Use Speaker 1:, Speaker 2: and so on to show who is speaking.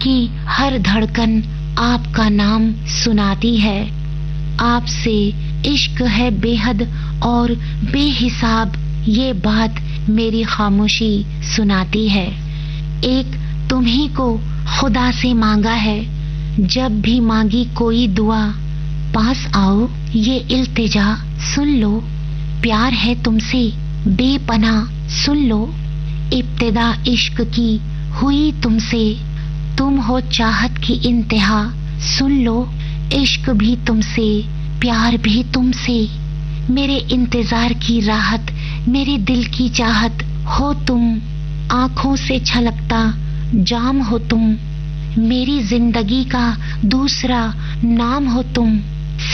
Speaker 1: की हर धड़कन आपका नाम सुनाती है। आपसे इश्क है बेहद और बेहिसाब, ये बात मेरी खामोशी सुनाती है। एक तुम्ही को खुदा से मांगा है, जब भी मांगी कोई दुआ, पास आओ ये इल्तिजा सुन लो, प्यार है तुमसे बेपनाह सुन लो। इब्तिदा इश्क की हुई तुमसे, तुम हो चाहत की इंतहा सुन लो। इश्क भी तुमसे, प्यार भी तुमसे, मेरे इंतजार की राहत, मेरे दिल की चाहत हो तुम। आंखों से छलकता जाम हो तुम, मेरी जिंदगी का दूसरा नाम हो तुम।